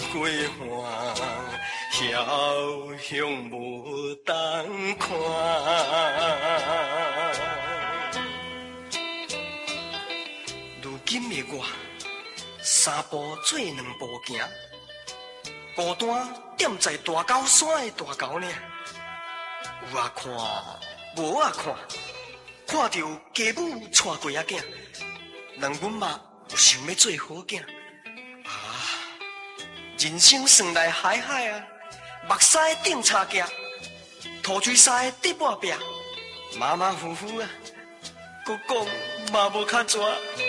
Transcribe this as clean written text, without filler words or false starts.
过岸，遥向无当看。如今的我，三步做两步行，孤单踮在大高山的大沟呢。有啊看，无啊看，看到家母带过仔囝，让阮嘛有想要做好囝。啊，人生算来海海啊，目屎顶差价，土水沙滴半壁，马马虎虎啊，搁讲嘛无较蛇。